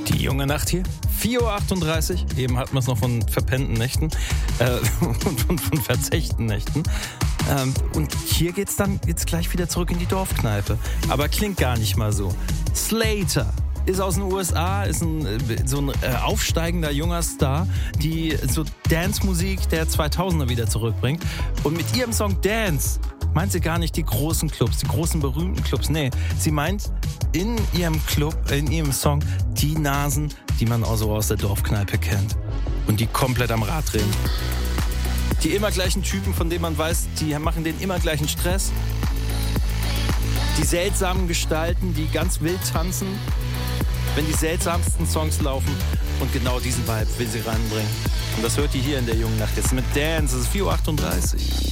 Die junge Nacht hier, 4.38 Uhr. Eben hatten wir es noch von verpennten Nächten und von verzechten Nächten. Und hier geht's dann jetzt gleich wieder zurück in die Dorfkneipe. Aber klingt gar nicht mal so. Slater ist aus den USA, ist so ein aufsteigender junger Star, die so Dance-Musik der 2000er wieder zurückbringt. Und mit ihrem Song Dance meint sie gar nicht die großen Clubs, die großen berühmten Clubs. Nee, sie meint in ihrem Club, in ihrem Song die Nasen, die man auch so aus der Dorfkneipe kennt. Und die komplett am Rad drehen. Die immer gleichen Typen, von denen man weiß, die machen den immer gleichen Stress. Die seltsamen Gestalten, die ganz wild tanzen, wenn die seltsamsten Songs laufen. Und genau diesen Vibe will sie reinbringen. Und das hört ihr hier in der jungen Nacht jetzt mit Dance. Es ist 4.38 Uhr.